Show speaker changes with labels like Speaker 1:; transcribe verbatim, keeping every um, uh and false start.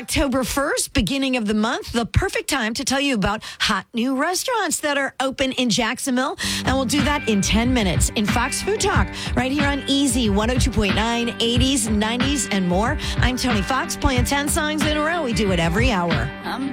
Speaker 1: October first, beginning of the month, the perfect time to tell you about hot new restaurants that are open in Jacksonville. And we'll do that in ten minutes in Fox Food Talk, right here on Easy one oh two point nine, eighties, nineties, and more. I'm Tony Fox, playing ten songs in a row. We do it every hour.
Speaker 2: I'm